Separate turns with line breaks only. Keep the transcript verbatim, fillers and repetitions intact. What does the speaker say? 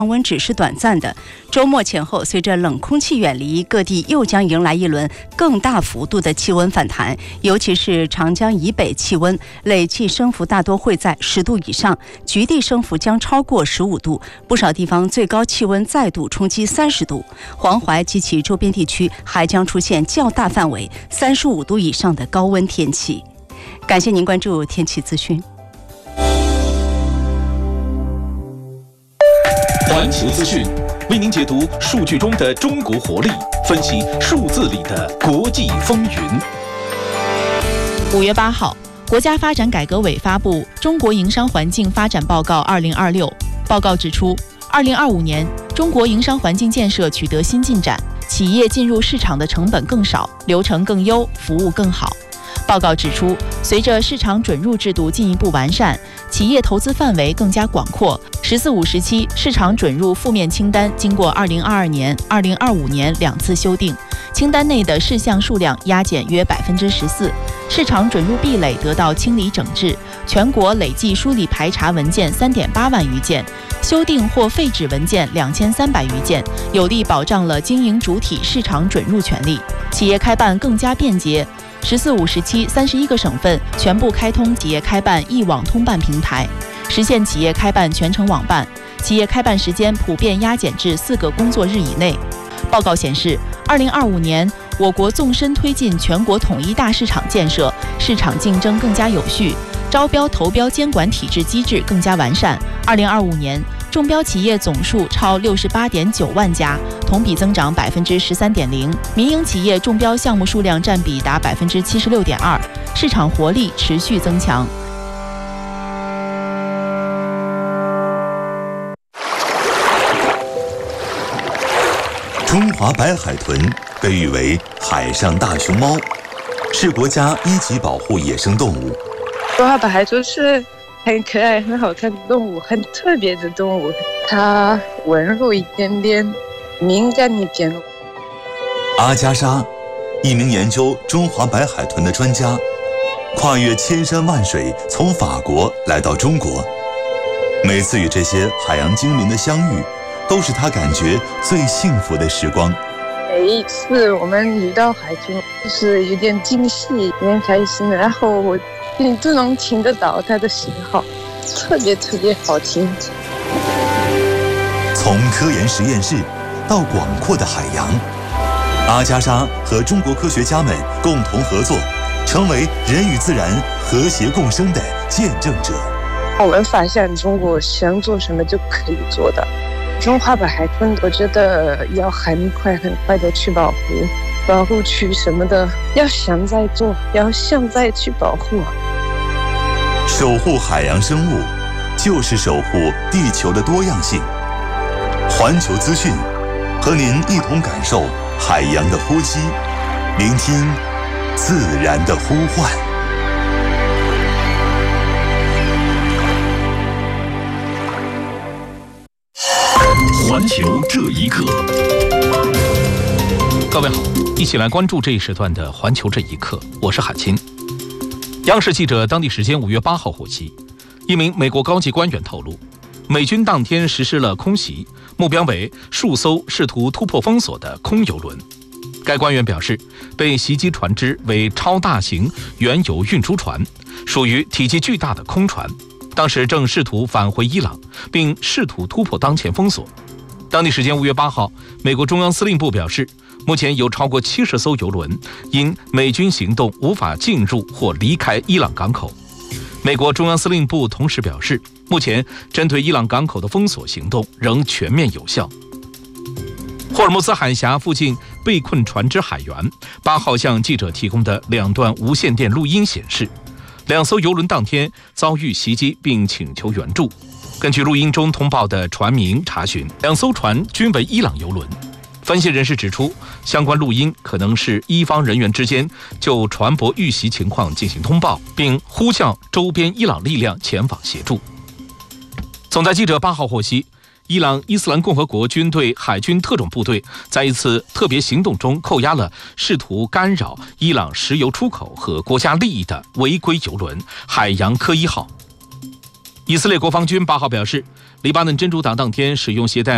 降温只是短暂的，周末前后，随着冷空气远离，各地又将迎来一轮更大幅度的气温反弹，尤其是长江以北气温累计升幅大多会在十度以上，局地升幅将超过十五度，不少地方最高气温再度冲击三十度，黄淮及其周边地区还将出现较大范围三十五度以上的高温天气。感谢您关注天气资讯。
环球资讯为您解读数据中的中国活力，分析数字里的国际风云。
五月八号，国家发展改革委发布《中国营商环境发展报告二零二六》。报告指出，二零二五年中国营商环境建设取得新进展，企业进入市场的成本更少，流程更优，服务更好。报告指出，随着市场准入制度进一步完善，企业投资范围更加广阔。十四五时期市场准入负面清单经过二零二二年、二零二五年两次修订，清单内的事项数量压减约百分之十四，市场准入壁垒得到清理整治，全国累计梳理排查文件三点八万余件，修订或废止文件两千三百余件，有力保障了经营主体市场准入权利，企业开办更加便捷。十四五时期，三十一个省份全部开通企业开办一网通办平台，实现企业开办全程网办，企业开办时间普遍压减至四个工作日以内。报告显示，二零二五年我国纵深推进全国统一大市场建设，市场竞争更加有序，招标投标监管体制机制更加完善。二零二五年中标企业总数超六十八点九万家，同比增长百分之十三点零，民营企业中标项目数量占比达百分之七十六点二，市场活力持续增强。
中华白海豚被誉为海上大熊猫，是国家一级保护野生动物。
中华白海豚是很可爱、很好看的动物，很特别的动物。它温柔一点点，敏感一点。
阿加莎，一名研究中华白海豚的专家，跨越千山万水，从法国来到中国。每次与这些海洋精灵的相遇，都是他感觉最幸福的时光。
每一次我们遇到海豚，就是有点惊喜，有点开心，然后我你都能听得到它的信号，特别特别好听。
从科研实验室到广阔的海洋，阿加莎和中国科学家们共同合作，成为人与自然和谐共生的见证者。
我们发现中国想做什么就可以做的。中华白海豚，我觉得要很快很快的去保护，保护区什么的，要现在做，要现在去保护。
守护海洋生物，就是守护地球的多样性。环球资讯，和您一同感受海洋的呼吸，聆听自然的呼唤。
环球这一刻，各位好，一起来关注这一时段的环球这一刻，我是海清。央视记者当地时间五月八号获悉，一名美国高级官员透露，美军当天实施了空袭，目标为数艘试图突破封锁的空油轮。该官员表示，被袭击船只为超大型原油运输船，属于体积巨大的空船，当时正试图返回伊朗，并试图突破当前封锁。当地时间五月八号，美国中央司令部表示，目前有超过七十艘油轮因美军行动无法进入或离开伊朗港口。美国中央司令部同时表示，目前针对伊朗港口的封锁行动仍全面有效。霍尔木兹海峡附近被困船只海员八号向记者提供的两段无线电录音显示，两艘油轮当天遭遇袭击并请求援助。根据录音中通报的船名查询，两艘船均为伊朗油轮。分析人士指出，相关录音可能是伊方人员之间就船舶遇袭情况进行通报，并呼叫周边伊朗力量前往协助。总台记者八号获悉，伊朗伊斯兰共和国军队海军特种部队在一次特别行动中扣押了试图干扰伊朗石油出口和国家利益的违规油轮海洋科一号。以色列国防军八号表示，黎巴嫩真主党当天使用携带